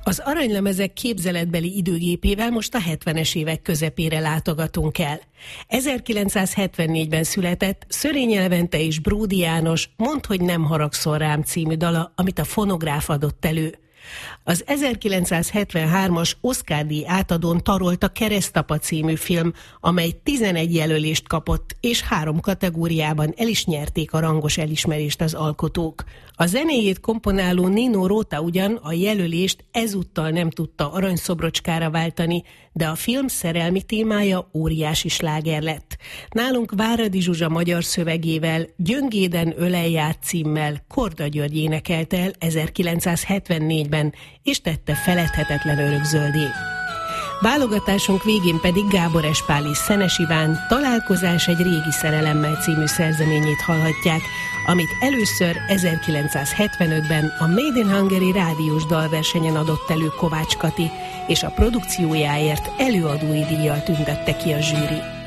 Az aranylemezek képzeletbeli időgépével most a 70-es évek közepére látogatunk el. 1974-ben született Szörényi Levente és Bródi János Mondd, hogy nem haragszol rám című dala, amit a fonográf adott elő. Az 1973-as Oscar-díj átadón tarolt a Keresztapa című film, amely 11 jelölést kapott, és 3 kategóriában el is nyerték a rangos elismerést az alkotók. A zenéjét komponáló Nino Rota ugyan a jelölést ezúttal nem tudta aranyszobrocskára váltani, de a film szerelmi témája óriási sláger lett. Nálunk Váradi Zsuzsa magyar szövegével, Gyöngéden ölelját címmel Korda György énekelte el 1974-ben, és tette feledhetetlen örökzöldé. Válogatásunk végén pedig Gábor Espál és Szenes Iván Találkozás egy régi szerelemmel című szerzeményét hallhatják, amit először 1975-ben a Made in Hungary rádiós dalversenyen adott elő Kovács Kati, és a produkciójáért előadói díjjal tüntette ki a zsűri.